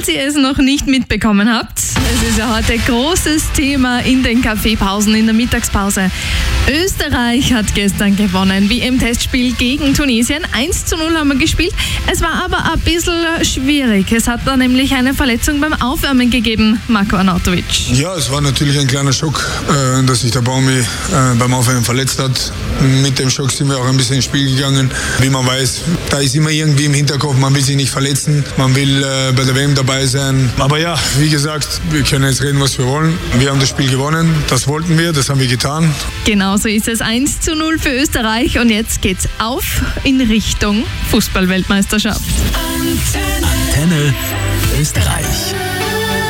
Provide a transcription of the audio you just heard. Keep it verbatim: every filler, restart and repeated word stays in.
Falls ihr es noch nicht mitbekommen habt, es ist ja heute großes Thema in den Kaffeepausen, in der Mittagspause. Österreich hat gestern gewonnen, wie im Testspiel gegen Tunesien. eins zu null haben wir gespielt. Es war aber ein bisschen schwierig. Es hat da nämlich eine Verletzung beim Aufwärmen gegeben, Marko Arnautovic. Ja, es war natürlich ein kleiner Schock, dass sich der Baumi beim Aufwärmen verletzt hat. Mit dem Schock sind wir auch ein bisschen ins Spiel gegangen. Wie man weiß, da ist immer irgendwie im Hinterkopf, man will sich nicht verletzen, man will bei der W M dabei sein. Aber ja, wie gesagt, wir können jetzt reden, was wir wollen. Wir haben das Spiel gewonnen, das wollten wir, das haben wir getan. Genau so ist es, eins zu null für Österreich und jetzt geht's auf in Richtung Fußball-Weltmeisterschaft. Antenne Österreich.